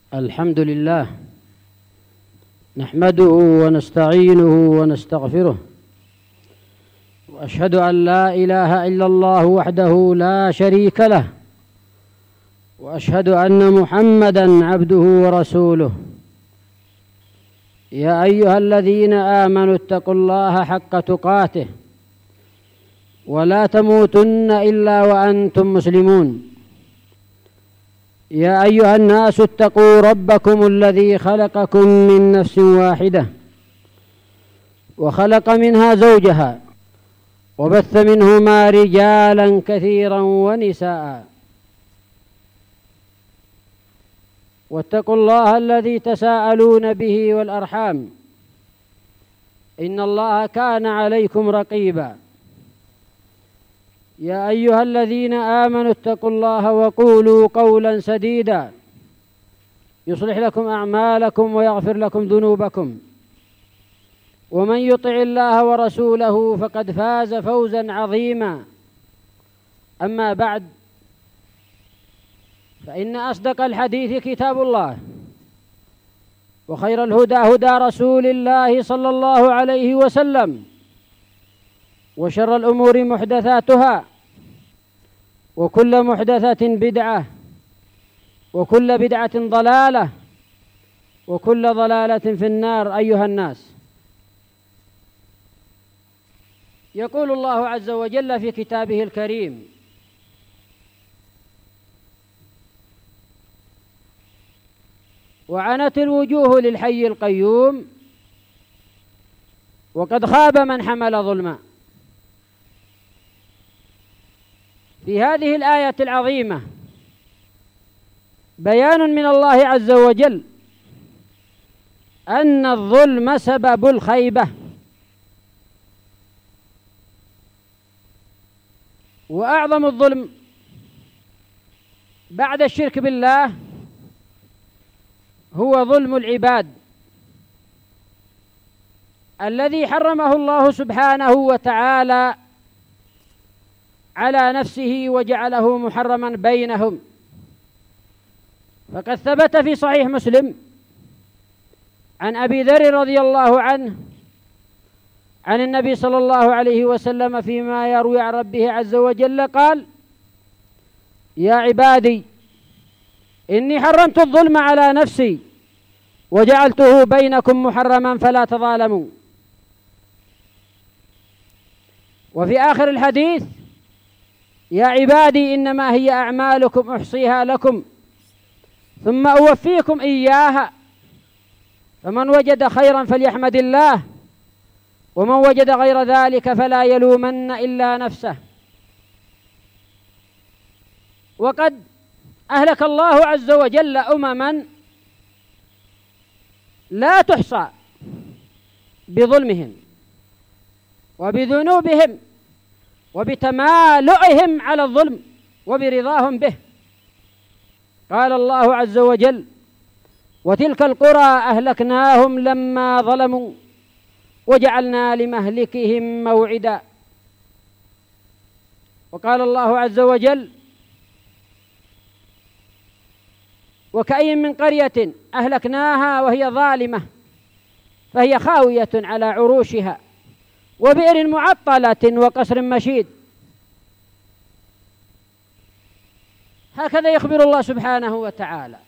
الحمد لله نحمده ونستعينه ونستغفره، وأشهد أن لا إله إلا الله وحده لا شريك له، وأشهد أن محمدًا عبده ورسوله. يا أيها الذين آمنوا اتقوا الله حق تقاته ولا تموتن إلا وأنتم مسلمون. يا أيها الناس اتقوا ربكم الذي خلقكم من نفس واحدة وخلق منها زوجها وبث منهما رجالا كثيرا ونساء، واتقوا الله الذي تساءلون به والأرحام إن الله كان عليكم رقيبا. يا أيها الذين آمنوا اتقوا الله وقولوا قولا سديدا يصلح لكم أعمالكم ويغفر لكم ذنوبكم، ومن يطع الله ورسوله فقد فاز فوزا عظيما. أما بعد، فإن أصدق الحديث كتاب الله، وخير الهدى هدى رسول الله صلى الله عليه وسلم، وشر الأمور محدثاتها، وكل محدثة بدعة، وكل بدعة ضلالة، وكل ضلالة في النار. أيها الناس، يقول الله عز وجل في كتابه الكريم: وعنت الوجوه للحي القيوم وقد خاب من حمل ظلما. في هذه الآية العظيمة بيان من الله عز وجل أن الظلم سبب الخيبة، وأعظم الظلم بعد الشرك بالله هو ظلم العباد الذي حرمه الله سبحانه وتعالى على نفسه وجعله محرما بينهم. فقد ثبت في صحيح مسلم عن أبي ذر رضي الله عنه عن النبي صلى الله عليه وسلم فيما يروي عن ربه عز وجل قال: يا عبادي إني حرمت الظلم على نفسي وجعلته بينكم محرما فلا تظالموا. وفي آخر الحديث: يا عبادي إنما هي أعمالكم أحصيها لكم ثم أوفيكم إياها، فمن وجد خيرا فليحمد الله، ومن وجد غير ذلك فلا يلومن إلا نفسه. وقد أهلك الله عز وجل أمما لا تحصى بظلمهم وبذنوبهم وبتمالؤهم على الظلم وبرضاهم به. قال الله عز وجل: وتلك القرى أهلكناهم لما ظلموا وجعلنا لمهلكهم موعدا. وقال الله عز وجل: وكأين من قرية أهلكناها وهي ظالمة فهي خاوية على عروشها وبئر معطلة وقصر مشيد. هكذا يخبر الله سبحانه وتعالى.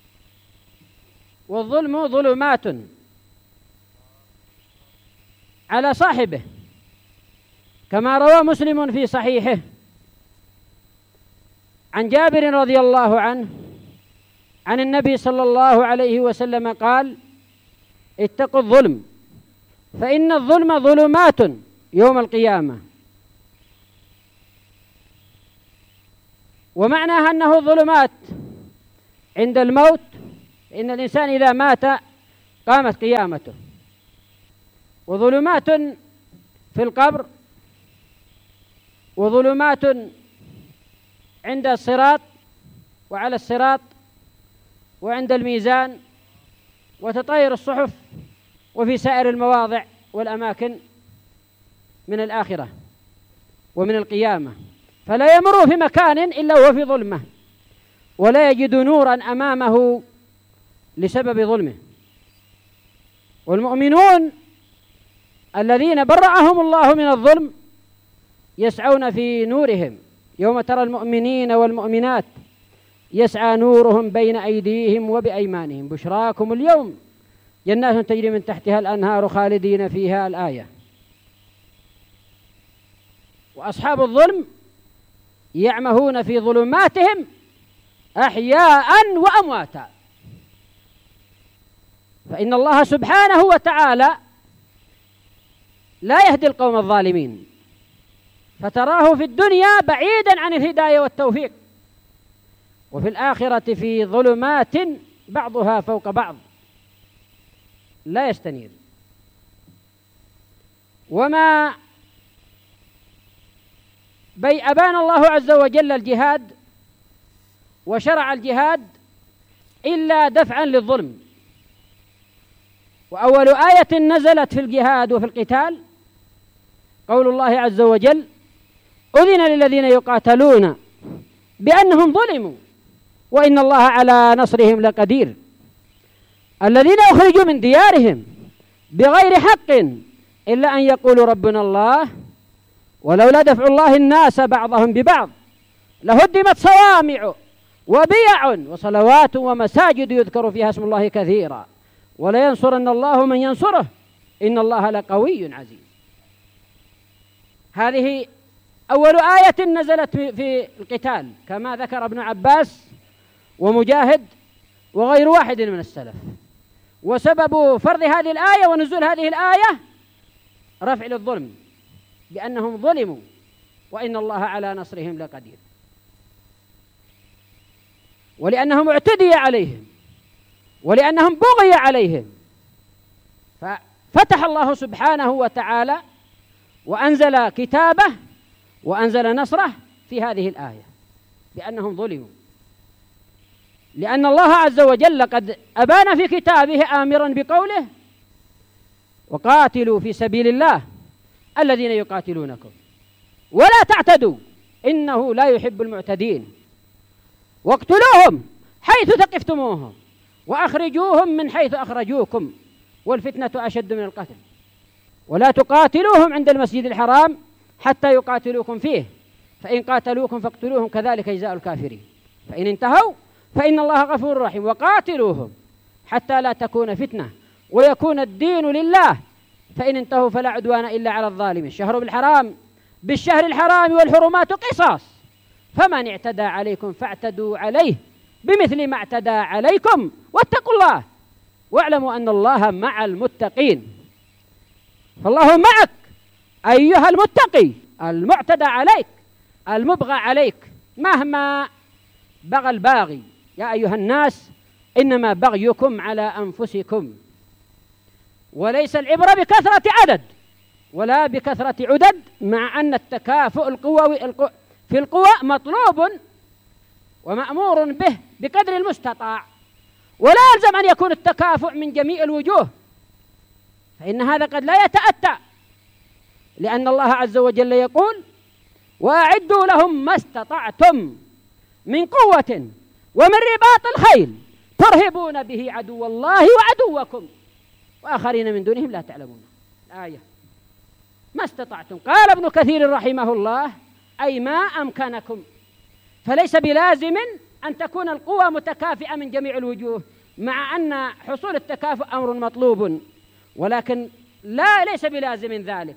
والظلم ظلمات على صاحبه، كما روى مسلم في صحيحه عن جابر رضي الله عنه عن النبي صلى الله عليه وسلم قال: اتقوا الظلم فإن الظلم ظلمات يوم القيامة. ومعناها أنه ظلمات عند الموت، إن الإنسان إذا مات قامت قيامته، وظلمات في القبر، وظلمات عند الصراط وعلى الصراط وعند الميزان وتطاير الصحف وفي سائر المواضع والأماكن من الآخرة ومن القيامة. فلا يمر في مكان إلا وهو في ظلمة، ولا يجد نورا أمامه لسبب ظلمه. والمؤمنون الذين برأهم الله من الظلم يسعون في نورهم، يوم ترى المؤمنين والمؤمنات يسعى نورهم بين أيديهم وبأيمانهم بشراكم اليوم جنات تجري من تحتها الأنهار خالدين فيها الآية. وأصحاب الظلم يعمهون في ظلماتهم أحياء وأمواتا، فإن الله سبحانه وتعالى لا يهدي القوم الظالمين، فتراه في الدنيا بعيدا عن الهداية والتوفيق، وفي الآخرة في ظلمات بعضها فوق بعض لا يستنير. وما أبان الله عز وجل الجهاد وشرع الجهاد إلا دفعا للظلم. وأول آية نزلت في الجهاد وفي القتال قول الله عز وجل: أذن للذين يقاتلون بأنهم ظلموا وإن الله على نصرهم لقدير. الذين أخرجوا من ديارهم بغير حق إلا أن يقولوا ربنا الله ولولا دفع الله الناس بعضهم ببعض لهدمت صوامع وبيع وصلوات ومساجد يذكر فيها اسم الله كثيرا ولينصرن الله من ينصره إن الله لقوي عزيز. هذه أول آية نزلت في القتال كما ذكر ابن عباس ومجاهد وغير واحد من السلف. وسبب فرض هذه الآية ونزول هذه الآية رفع للظلم بأنهم ظلموا وإن الله على نصرهم لقدير، ولأنهم اعتدي عليهم ولأنهم بغي عليهم، ففتح الله سبحانه وتعالى وأنزل كتابه وأنزل نصره في هذه الآية بأنهم ظلموا، لأن الله عز وجل قد أبان في كتابه آمرا بقوله: وقاتلوا في سبيل الله الذين يقاتلونكم ولا تعتدوا إنه لا يحب المعتدين، واقتلوهم حيث ثقفتموهم وأخرجوهم من حيث أخرجوكم والفتنة أشد من القتل ولا تقاتلوهم عند المسجد الحرام حتى يقاتلوكم فيه فإن قاتلوكم فاقتلوهم كذلك جزاء الكافرين فإن انتهوا فإن الله غفور رحيم وقاتلوهم حتى لا تكون فتنة ويكون الدين لله فإن انتهوا فلا عدوان إلا على الظالمين. الشهر بالشهر الحرام والحرمات قصاص فمن اعتدى عليكم فاعتدوا عليه بمثل ما اعتدى عليكم واتقوا الله واعلموا أن الله مع المتقين. فالله معك أيها المتقي المعتدى عليك المبغى عليك مهما بغى الباغي. يا أيها الناس إنما بغيكم على أنفسكم وليس العبرة بكثرة عدد ولا بكثرة عدد، مع أن التكافؤ في القوى مطلوب ومأمور به بقدر المستطاع، ولا يلزم أن يكون التكافؤ من جميع الوجوه، فإن هذا قد لا يتأتى، لأن الله عز وجل يقول: وأعدوا لهم ما استطعتم من قوة ومن رباط الخيل ترهبون به عدو الله وعدوكم وآخرين من دونهم لا تعلمون. الآية ما استطعتم، قال ابن كثير رحمه الله: أي ما أمكنكم، فليس بلازم أن تكون القوة متكافئة من جميع الوجوه، مع أن حصول التكافؤ أمر مطلوب، ولكن ليس بلازم ذلك،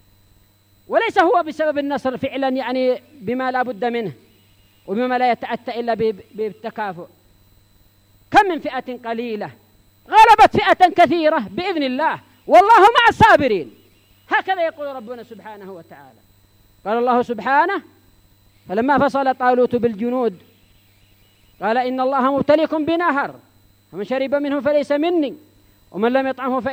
وليس هو بسبب النصر فعلا يعني بما لا بد منه وبما لا يتأتى إلا بالتكافؤ. كم من فئة قليلة غلبت فئة كثيرة بإذن الله والله مع الصابرين، هكذا يقول ربنا سبحانه وتعالى. قال الله سبحانه: فلما فصل طالوت بالجنود قال إن الله مبتليكم بنهر فمن شرب منه فليس مني ومن لم يطعمه